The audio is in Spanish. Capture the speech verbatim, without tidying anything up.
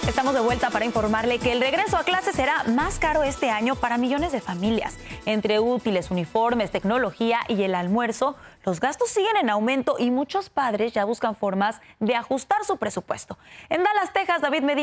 Estamos de vuelta para informarle que el regreso a clases será más caro este año para millones de familias. Entre útiles, uniformes, tecnología y el almuerzo, los gastos siguen en aumento y muchos padres ya buscan formas de ajustar su presupuesto. En Dallas, Texas, David Medina